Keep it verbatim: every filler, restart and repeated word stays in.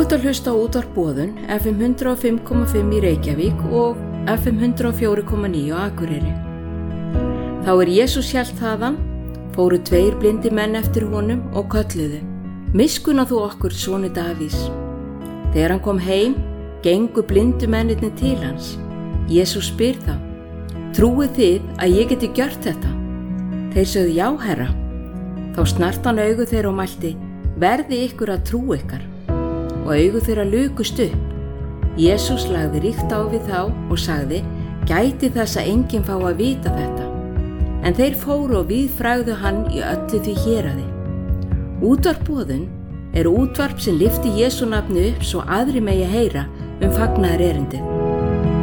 ert að hlusta á útvarp Boðun, F M hundrað og fimm komma fimm í Reykjavík og F M hundrað og fjögur komma níu á Akureyri. Þá er Jesús hélt þaðan, fóru tveir blindi menn eftir honum og kölluðu: Miskunna þú okkur, sonu Davís. Þegar hann kom heim, gengu blindu mennirnir til hans. Jesús spyr þá: Trúið þið að ég geti gjört þetta? Þeir sögðu: Já, herra. Þá snart hann augu þeirra og mælti: Verði ykkur að trú ykkar. Og augu þeirra lukust upp. Jesús lagði ríkt á við þá og sagði: Gæti þess að enginn fá að vita þetta. En þeir fóru og víðfrægðu hann í öllu því héraði. Útvarp Boðun er útvarp sem lyfti Jesú nafni upp svo aðrir megi heyra um fagnaðarerindið.